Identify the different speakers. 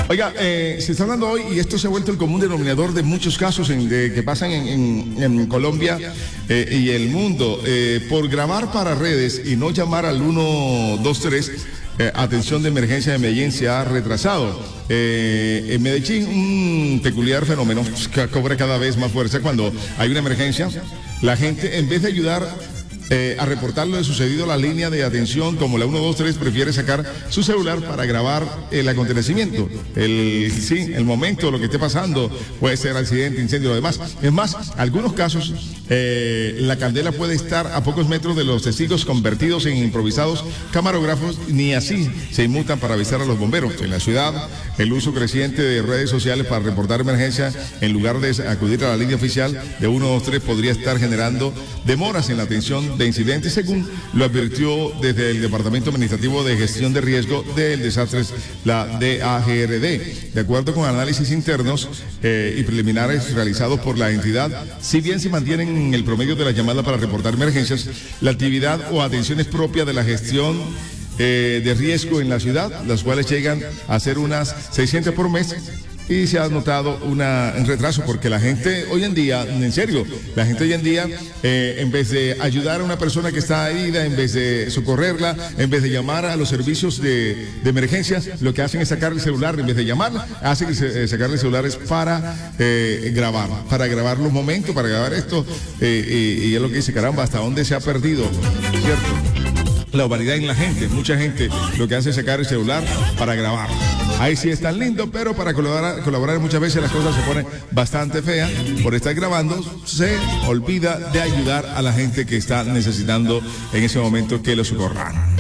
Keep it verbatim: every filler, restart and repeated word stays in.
Speaker 1: Oiga, eh, se está hablando hoy, y esto se ha vuelto el común denominador de muchos casos en, de, que pasan en, en, en Colombia eh, y el mundo, eh, por grabar para redes y no llamar al uno dos tres. Eh, atención de emergencia de Medellín se ha retrasado. Eh, en Medellín, un peculiar fenómeno que cobra cada vez más fuerza cuando hay una emergencia. La gente, en vez de ayudar eh, a reportar lo de sucedido, la línea de atención como la uno dos tres prefiere sacar su celular para grabar el acontecimiento, el, sí, el momento, lo que esté pasando, puede ser accidente, incendio, lo demás. Es más, algunos casos, eh, la candela puede estar a pocos metros de los testigos convertidos en improvisados camarógrafos, ni así se inmutan para avisar a los bomberos. En la ciudad, el uso creciente de redes sociales para reportar emergencias en lugar de acudir a la línea oficial de uno dos tres podría estar generando demoras en la atención de incidentes, según lo advirtió desde el Departamento Administrativo de Gestión de Riesgo del Desastres, la D A G R D. De acuerdo con análisis internos eh, y preliminares realizados por la entidad, si bien se mantienen el promedio de las llamadas para reportar emergencias, la actividad o atención es propia de la gestión eh, de riesgo en la ciudad, las cuales llegan a ser unas seiscientas por mes. Y se ha notado una, un retraso porque la gente hoy en día, en serio, la gente hoy en día, eh, en vez de ayudar a una persona que está herida, en vez de socorrerla, en vez de llamar a los servicios de, de emergencias, lo que hacen es sacar el celular, en vez de llamarla, hacen eh, sacarle celulares para eh, grabar, para grabar los momentos, para grabar esto, eh, y, y es lo que dice, caramba, ¿hasta dónde se ha perdido? ¿Cierto? La humanidad en la gente, mucha gente lo que hace es sacar el celular para grabar. Ahí sí es tan lindo, pero para colaborar, colaborar muchas veces las cosas se ponen bastante feas. Por estar grabando, se olvida de ayudar a la gente que está necesitando en ese momento que lo socorran.